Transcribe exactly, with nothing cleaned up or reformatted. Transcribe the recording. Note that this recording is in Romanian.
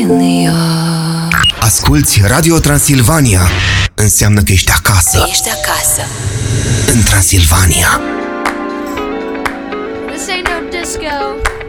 Asculți Radio Transilvania. Înseamnă că ești acasă. Ești acasă. În Transilvania. This ain't no disco.